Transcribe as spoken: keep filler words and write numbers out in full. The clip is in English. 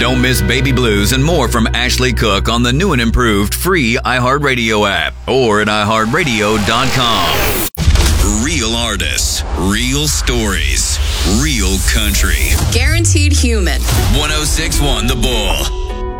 Don't miss Baby Blues and more from Ashley Cook on the new and improved free iHeartRadio app or at i heart radio dot com. Real artists, real stories, real country. Guaranteed human. one oh six point one The Bull.